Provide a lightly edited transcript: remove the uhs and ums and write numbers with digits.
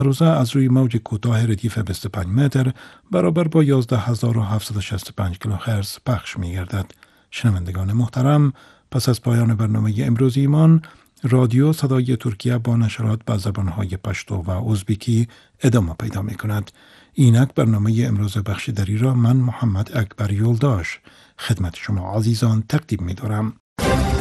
روزه از روی موج کوتاه ردیف 25 متر برابر با 11765 کیلوهرتز پخش می گردد. شنوندگان محترم، پس از پایان برنامه امروز ایمان، رادیو صدای ترکیه با نشرات به زبانهای پشتو و ازبکی ادامه پیدا می کند. اینک برنامه امروز بخشیدری را من محمد اکبر یولداش خدمت شما عزیزان تقدیم می دارم.